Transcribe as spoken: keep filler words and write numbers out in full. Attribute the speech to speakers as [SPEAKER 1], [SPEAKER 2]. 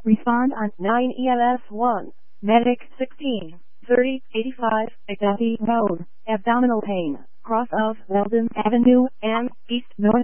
[SPEAKER 1] Respond on nine E L S one. Medic sixteen thirty eighty-five, Exati Road, abdominal pain, cross of Weldon Avenue, and East North